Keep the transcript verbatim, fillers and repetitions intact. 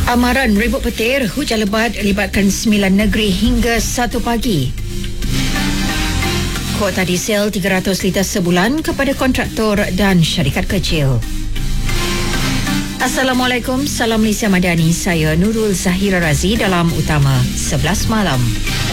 Amaran ribut petir, hujan lebat libatkan sembilan negeri hingga satu pagi. Kuota diesel tiga ratus liter sebulan kepada kontraktor dan syarikat kecil. Assalamualaikum, salam Malaysia Madani. Saya Nurul Zahira Razi dalam Utama sebelas Malam.